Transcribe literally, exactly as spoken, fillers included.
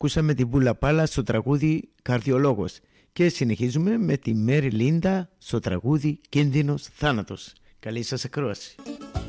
ακούσαμε την Μπούλα Πάλα στο τραγούδι «Καρδιολόγος» και συνεχίζουμε με τη Μέρι Λίντα στο τραγούδι «Κίνδυνος θάνατος». Καλή σας ακρόαση.